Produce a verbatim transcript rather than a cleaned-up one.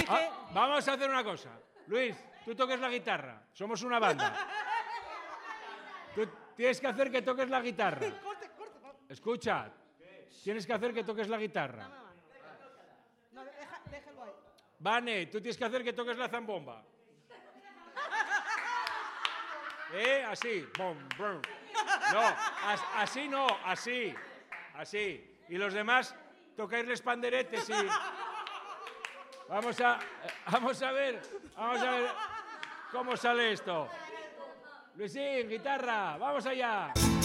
que... Ah, vamos a hacer una cosa. Luis, tú toques la guitarra. Somos una banda. Tú tienes que hacer que toques la guitarra. Corte, corte. Escucha, tienes que hacer que toques la guitarra. No, deja, déjalo ahí. Vane, tú tienes que hacer que toques la zambomba. ¿Eh? Así. Bom, bom. No, as, así no, así. Así. Y los demás, tocairles panderetes y... Vamos a, vamos a ver, vamos a ver cómo sale esto. Luisín, guitarra, vamos allá.